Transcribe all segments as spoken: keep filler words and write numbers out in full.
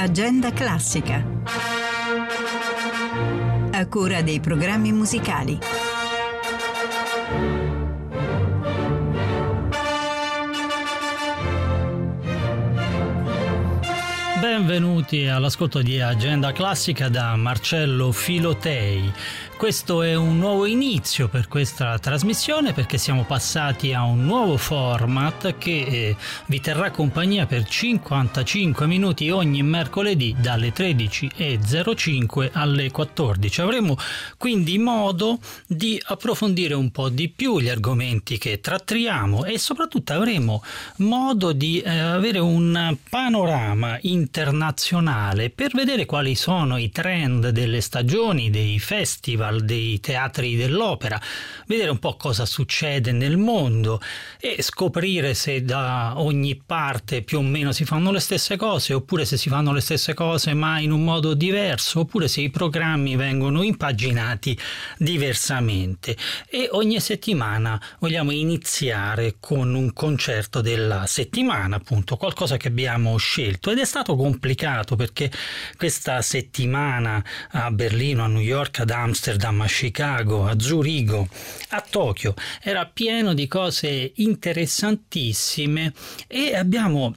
Agenda classica, a cura dei programmi musicali. Benvenuti all'ascolto di Agenda Classica da Marcello Filotei. Questo è un nuovo inizio per questa trasmissione, perché siamo passati a un nuovo format che eh, vi terrà compagnia per cinquantacinque minuti ogni mercoledì dalle tredici e zero cinque alle quattordici. Avremo quindi modo di approfondire un po' di più gli argomenti che trattiamo e soprattutto avremo modo di eh, avere un panorama internazionale per vedere quali sono i trend delle stagioni, dei festival, dei teatri dell'opera, vedere un po' cosa succede nel mondo e scoprire se da ogni parte più o meno si fanno le stesse cose, oppure se si fanno le stesse cose ma in un modo diverso, oppure se i programmi vengono impaginati diversamente. E ogni settimana vogliamo iniziare con un concerto della settimana, appunto, qualcosa che abbiamo scelto, ed è stato complicato perché questa settimana a Berlino, a New York, ad Amsterdam, a Chicago, a Zurigo, a Tokyo era pieno di cose interessantissime e abbiamo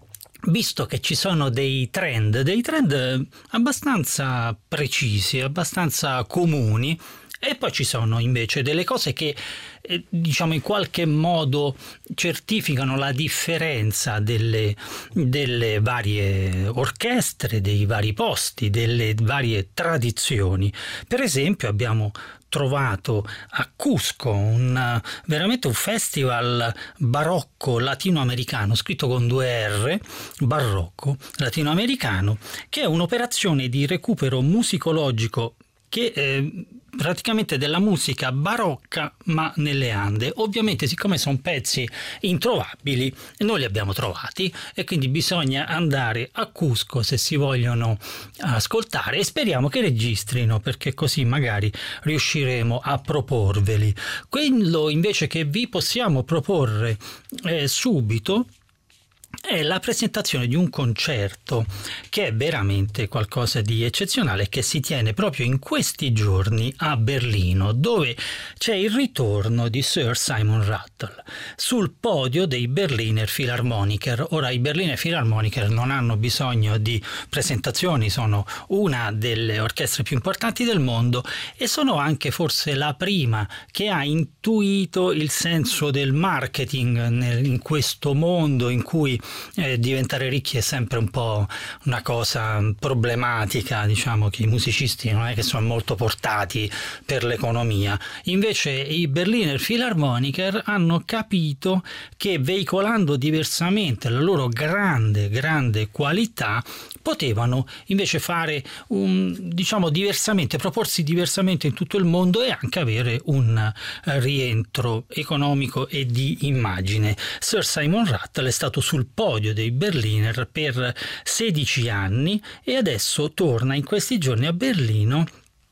visto che ci sono dei trend, dei trend abbastanza precisi, abbastanza comuni, e poi ci sono invece delle cose che eh, diciamo in qualche modo certificano la differenza delle, delle varie orchestre, dei vari posti, delle varie tradizioni. Per esempio abbiamo trovato a Cusco un, veramente un festival barocco latinoamericano, scritto con due R, barocco latinoamericano, che è un'operazione di recupero musicologico che eh, praticamente della musica barocca ma nelle Ande. Ovviamente, siccome sono pezzi introvabili, noi li abbiamo trovati e quindi bisogna andare a Cusco se si vogliono ascoltare, e speriamo che registrino, perché così magari riusciremo a proporveli. Quello invece che vi possiamo proporre eh, subito è la presentazione di un concerto che è veramente qualcosa di eccezionale, che si tiene proprio in questi giorni a Berlino, dove c'è il ritorno di Sir Simon Rattle sul podio dei Berliner Philharmoniker. Ora, i Berliner Philharmoniker non hanno bisogno di presentazioni, sono una delle orchestre più importanti del mondo e sono anche forse la prima che ha intuito il senso del marketing nel, in questo mondo in cui Eh, diventare ricchi è sempre un po' una cosa problematica, diciamo che i musicisti non è che sono molto portati per l'economia. Invece i Berliner Philharmoniker hanno capito che veicolando diversamente la loro grande grande qualità potevano invece fare un, diciamo diversamente, proporsi diversamente in tutto il mondo e anche avere un rientro economico e di immagine. Sir Simon Rattle è stato sul podio dei Berliner per sedici anni e adesso torna in questi giorni a Berlino,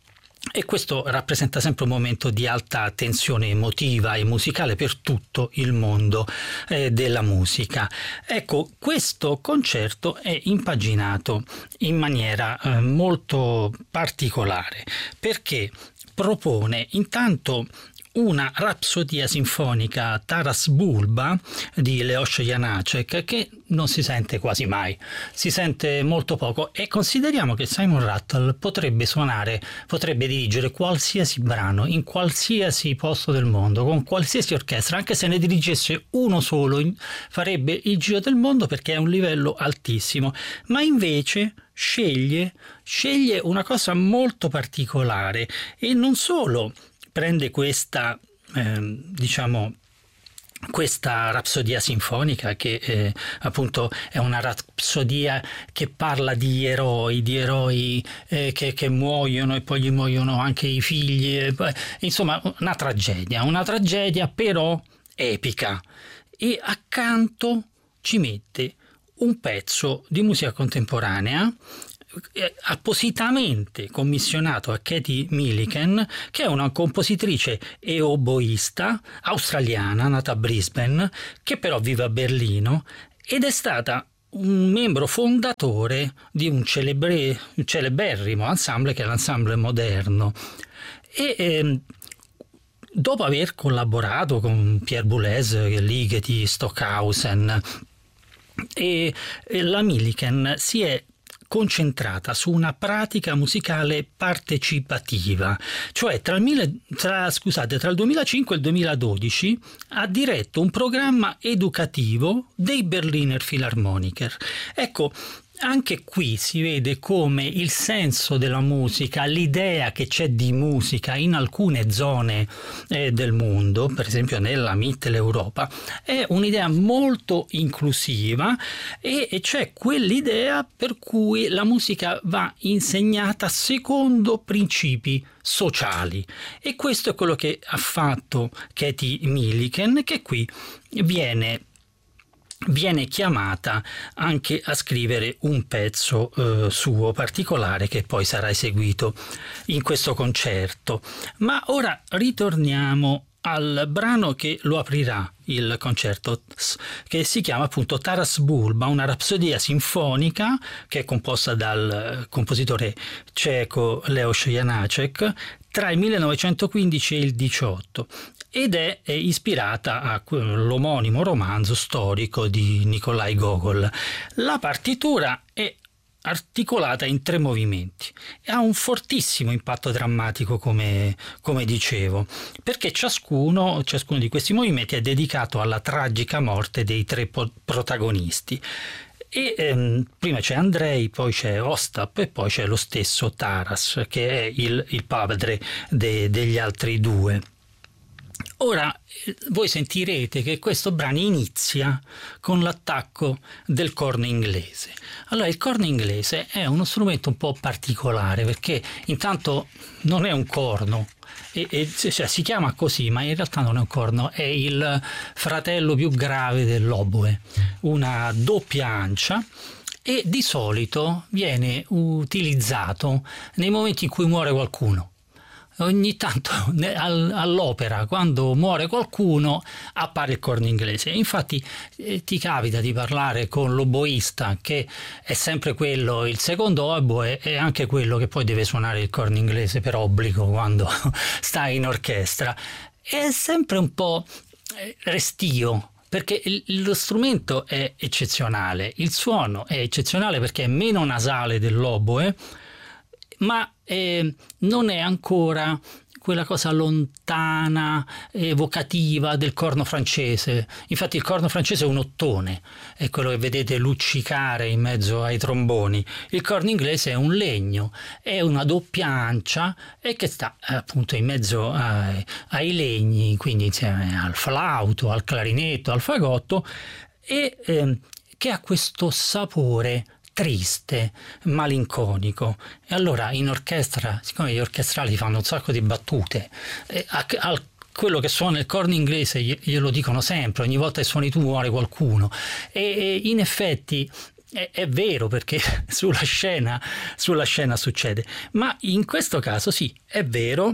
e questo rappresenta sempre un momento di alta tensione emotiva e musicale per tutto il mondo eh, della musica. Ecco, questo concerto è impaginato in maniera eh, molto particolare, perché propone intanto una rapsodia sinfonica Taras Bulba di Leos Janáček, che non si sente quasi mai, si sente molto poco, e consideriamo che Simon Rattle potrebbe suonare, potrebbe dirigere qualsiasi brano in qualsiasi posto del mondo, con qualsiasi orchestra, anche se ne dirigesse uno solo farebbe il giro del mondo, perché è un livello altissimo, ma invece sceglie, sceglie una cosa molto particolare, e non solo prende questa, eh, diciamo, questa rapsodia sinfonica che eh, appunto è una rapsodia che parla di eroi, di eroi eh, che, che muoiono e poi gli muoiono anche i figli, e poi, insomma una tragedia, una tragedia però epica, e accanto ci mette un pezzo di musica contemporanea appositamente commissionato a Katie Milliken, che è una compositrice e oboista australiana nata a Brisbane, che però vive a Berlino, ed è stata un membro fondatore di un, celebre, un celeberrimo ensemble che è l'Ensemble Moderno. E eh, dopo aver collaborato con Pierre Boulez, Ligeti, Stockhausen, e, e la Milliken si è concentrata su una pratica musicale partecipativa, cioè tra il, mille, tra, scusate, tra il duemilacinque e il duemiladodici ha diretto un programma educativo dei Berliner Philharmoniker. Ecco, anche qui si vede come il senso della musica, l'idea che c'è di musica in alcune zone eh, del mondo, per esempio nella Mitteleuropa, è un'idea molto inclusiva e, e c'è quell'idea per cui la musica va insegnata secondo principi sociali. E questo è quello che ha fatto Katie Milliken, che qui viene viene chiamata anche a scrivere un pezzo eh, suo particolare che poi sarà eseguito in questo concerto. Ma ora ritorniamo al brano che lo aprirà il concerto, che si chiama appunto Taras Bulba, una rapsodia sinfonica che è composta dal compositore ceco Leos Janáček tra il millenovecentoquindici e il diciotto, ed è, è ispirata all'omonimo romanzo storico di Nikolai Gogol. La partitura è articolata in tre movimenti e ha un fortissimo impatto drammatico, come, come dicevo, perché ciascuno, ciascuno di questi movimenti è dedicato alla tragica morte dei tre po- protagonisti. E ehm, prima c'è Andrei, poi c'è Ostap e poi c'è lo stesso Taras, che è il, il padre de, degli altri due. Ora voi sentirete che questo brano inizia con l'attacco del corno inglese. Allora, il corno inglese è uno strumento un po' particolare perché intanto non è un corno, e, e, cioè, si chiama così, ma in realtà non è un corno, è il fratello più grave dell'oboe, una doppia ancia, e di solito viene utilizzato nei momenti in cui muore qualcuno. Ogni tanto all'opera, quando muore qualcuno, appare il corno inglese. Infatti eh, ti capita di parlare con l'oboista, che è sempre quello, il secondo oboe è anche quello che poi deve suonare il corno inglese per obbligo quando sta in orchestra. È sempre un po' restio, perché lo strumento è eccezionale, il suono è eccezionale perché è meno nasale dell'oboe, ma eh, non è ancora quella cosa lontana, evocativa del corno francese. Infatti il corno francese è un ottone, è quello che vedete luccicare in mezzo ai tromboni. Il corno inglese è un legno, è una doppia ancia e che sta appunto in mezzo ai, ai legni, quindi insieme al flauto, al clarinetto, al fagotto, e eh, che ha questo sapore triste, malinconico. E allora in orchestra, siccome gli orchestrali fanno un sacco di battute, eh, a, a quello che suona il corno inglese glielo dicono sempre, ogni volta che suoni tu muore qualcuno, e, e in effetti è, è vero, perché sulla scena, sulla scena succede, ma in questo caso sì, è vero.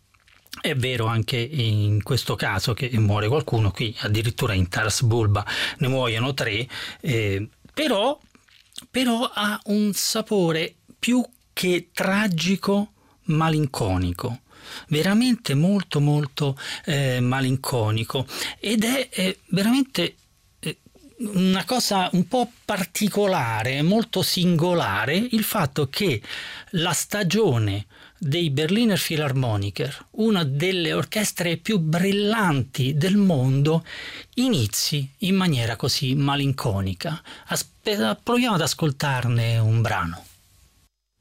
È vero anche in questo caso che muore qualcuno, qui addirittura in Taras Bulba ne muoiono tre, eh, però però ha un sapore più che tragico, malinconico, veramente molto molto eh, malinconico, ed è eh, veramente eh, una cosa un po' particolare, molto singolare, il fatto che la stagione dei Berliner Philharmoniker, una delle orchestre più brillanti del mondo, inizi in maniera così malinconica. Aspe- proviamo ad ascoltarne un brano.